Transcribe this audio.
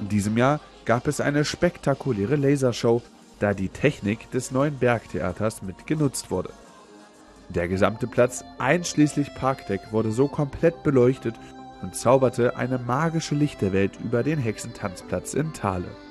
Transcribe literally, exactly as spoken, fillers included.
diesem Jahr gab es eine spektakuläre Lasershow, da die Technik des neuen Bergtheaters mit genutzt wurde. Der gesamte Platz, einschließlich Parkdeck, wurde so komplett beleuchtet und zauberte eine magische Lichterwelt über den Hexentanzplatz in Thale.